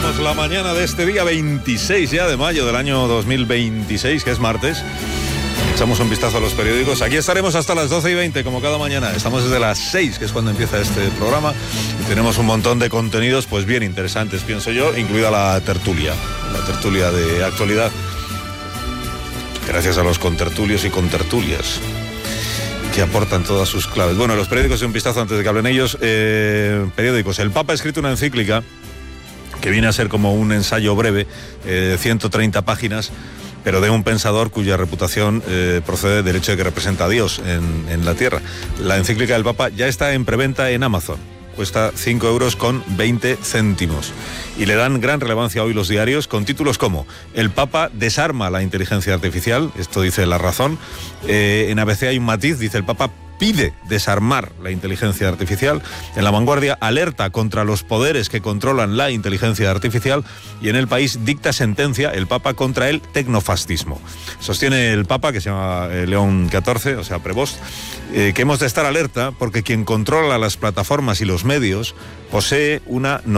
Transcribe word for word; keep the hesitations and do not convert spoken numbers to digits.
Iniciamos la mañana de este día veintiséis ya de mayo del año dos mil veintiséis, que es martes. Echamos un vistazo a los periódicos. Aquí estaremos hasta las doce y veinte, como cada mañana. Estamos desde las seis, que es cuando empieza este programa. Y tenemos un montón de contenidos, pues bien interesantes, pienso yo, incluida la tertulia. La tertulia de actualidad. Gracias a los contertulios y contertulias que aportan todas sus claves. Bueno, los periódicos, un vistazo antes de que hablen ellos. Eh, periódicos. El Papa ha escrito una encíclica que viene a ser como un ensayo breve, de eh, ciento treinta páginas, pero de un pensador cuya reputación eh, procede del hecho de que representa a Dios en, en la tierra. La encíclica del Papa ya está en preventa en Amazon. Cuesta cinco euros con veinte céntimos. Y le dan gran relevancia hoy los diarios con títulos como: El Papa desarma la inteligencia artificial, esto dice La Razón. Eh, en A B C hay un matiz, dice: el Papa pide desarmar la inteligencia artificial. En La Vanguardia, alerta contra los poderes que controlan la inteligencia artificial. Y en El País, dicta sentencia el Papa contra el tecnofascismo. Sostiene el Papa, que se llama eh, León catorce, o sea, Prevost, eh, que hemos de estar alerta porque quien controla las plataformas y los medios posee una